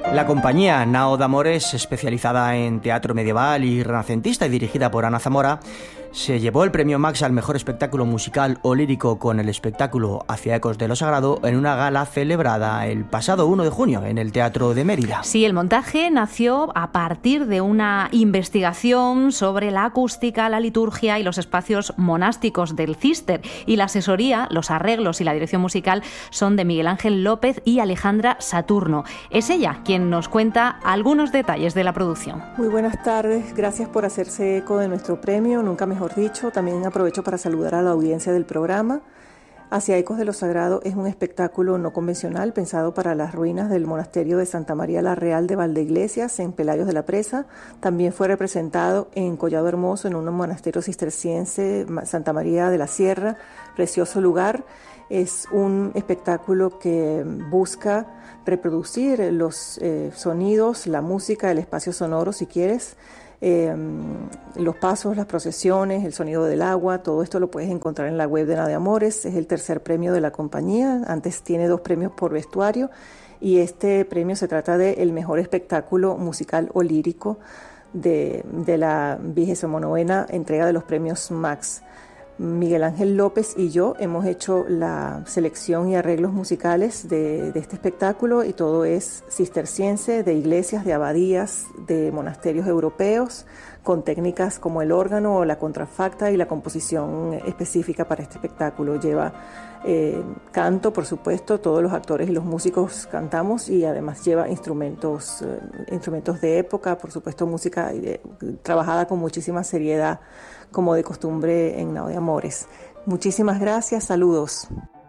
La compañía Nao d'Amores, especializada en teatro medieval y renacentista y dirigida por Ana Zamora, se llevó el premio Max al mejor espectáculo musical o lírico con el espectáculo Hacia ecos de lo sagrado en una gala celebrada el pasado 1 de junio en el Teatro de Mérida. Sí, el montaje nació a partir de una investigación sobre la acústica, la liturgia y los espacios monásticos del Císter, y la asesoría, los arreglos y la dirección musical son de Miguel Ángel López y Alejandra Saturno. Es ella quien nos cuenta algunos detalles de la producción. Muy buenas tardes, gracias por hacerse eco de nuestro premio, nunca mejor dicho. También aprovecho para saludar a la audiencia del programa. Hacia ecos de lo sagrado es un espectáculo no convencional pensado para las ruinas del monasterio de Santa María la Real de Valdeiglesias en Pelayos de la Presa. También fue representado en Collado Hermoso en un monasterio cisterciense, Santa María de la Sierra, precioso lugar. Es un espectáculo que busca reproducir los sonidos, la música, el espacio sonoro, si quieres, los pasos, las procesiones, el sonido del agua. Todo esto lo puedes encontrar en la web de Nao d'Amores. Es el tercer premio de la compañía. Antes tiene 2 premios por vestuario y este premio se trata de el mejor espectáculo musical o lírico de la 29ª entrega de los premios Max. Miguel Ángel López y yo hemos hecho la selección y arreglos musicales de este espectáculo, y todo es cisterciense, de iglesias, de abadías, de monasterios europeos, con técnicas como el órgano o la contrafacta y la composición específica para este espectáculo. Lleva canto, por supuesto, todos los actores y los músicos cantamos, y además lleva instrumentos de época, por supuesto música trabajada con muchísima seriedad, como de costumbre en Nao d'Amores. Muchísimas gracias, saludos.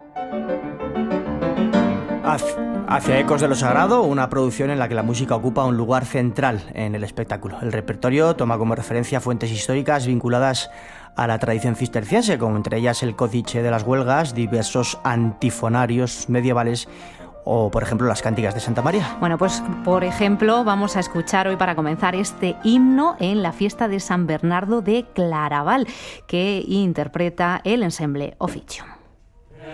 Hacia ecos de lo sagrado, una producción en la que la música ocupa un lugar central en el espectáculo. El repertorio toma como referencia fuentes históricas vinculadas a la tradición cisterciense, como entre ellas el Códice de las Huelgas, diversos antifonarios medievales o, por ejemplo, las cánticas de Santa María. Bueno, pues, por ejemplo, vamos a escuchar hoy para comenzar este himno en la fiesta de San Bernardo de Claraval, que interpreta el ensemble Oficio.